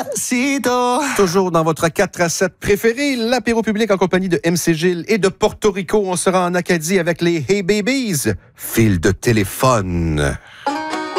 Despacito. Toujours dans votre 4 à 7 préféré, l'apéro public en compagnie de MC Gilles et de Porto Rico. On sera en Acadie avec les Hey Babies. Fil de téléphone.